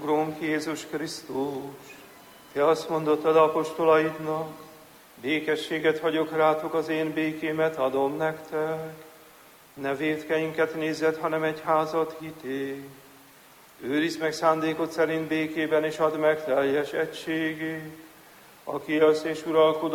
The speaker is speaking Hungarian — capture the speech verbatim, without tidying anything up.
Urunk Jézus Krisztus, Te azt mondottad apostolaidnak, békességet hagyok rátok, az én békémet adom nektek. Ne vétkeinket nézzed, hanem egyházat hitét. Őrizd meg szándékod szerint békében, és add meg teljes egységét. Aki élsz és uralkodó